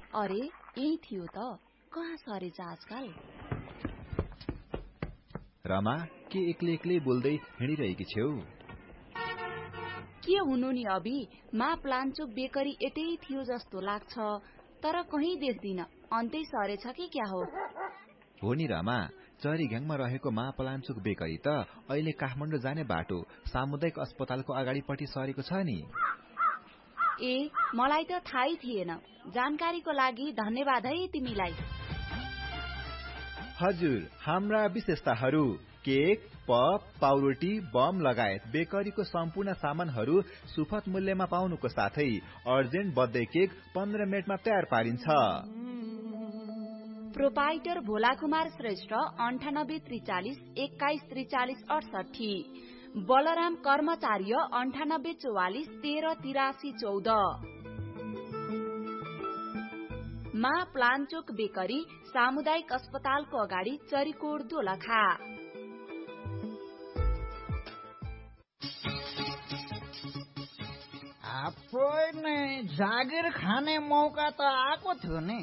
अरे यही थियो त, कहाँ सरेछ आजकल? रमा के एक्लै एक्लै बोल्दै हिँडिरहेकी छेउ? के हुनु नि अभी, मा प्लान्चोक बेकरी यतै थियो जस्तो लाग्छ, तर कहीँ देख्दिन। अन्तै सरेछ कि क्या हो? हो नि रमा, चरीघ्याङमा रहेको मा प्लान्चोक बेकरी त अहिले काठमाडौँ जाने बाटो सामुदायिक अस्पतालको अगाडिपट्टि सरेको छ नि। ए, मलाई त थाहै थिएन। जानकारीको लागि धन्यवाद है तिमीलाई। हजुर, हाम्रा विशेषताहरू केक, पप, पाउरोटी, बम लगायत बेकरीको सम्पूर्ण सामानहरू सुपथ मूल्यमा पाउनुको साथै अर्जेन्ट बर्थडे केक 15 मिनेटमा तयार पारिन्छ। प्रोपाइटर भोला कुमार श्रेष्ठ 9843 21 43 68, बलराम कर्मचार्य 9844 13 83 14। मा प्लान्चोक बेकरी सामुदायिक अस्पतालको अगाडि चरीकोट दोलखा। जागिर खाने मौका त आएको थियो नि,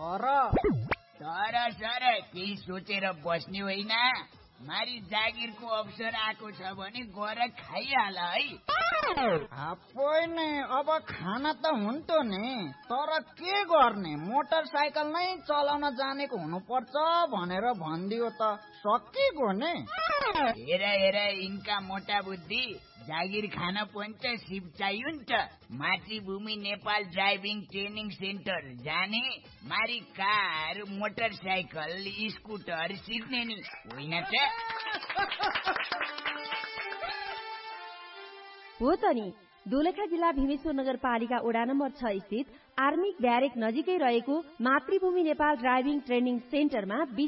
तर सर केही सोचेर बस्ने होइन। मारी जागिरको अवसर आएको छ भने गएर खाइहाल है। अब खाना त हुन्थ्यो नि, तर के गर्ने, मोटरसाइकल नै चलाउन जानेको हुनुपर्छ भनेर भनिदियो त सकिगयो नि। हेर यिनका मोटा बुद्धि, जागिर खान पनि त सिप चाहियो नि त। मातृभूमि नेपाल ड्राइभिङ ट्रेनिङ सेन्टर जाने, मारी कार, मोटरसाइकल, स्कुटर सिक्ने नि होइन त? हो त नि। दोलखा जिल्ला भीमेश्वर नगरपालिका वडा नम्बर 6 स्थित आर्मी ब्यारेक नजिकै रहेको मातृभूमि नेपाल ड्राइभिङ ट्रेनिङ सेन्टरमा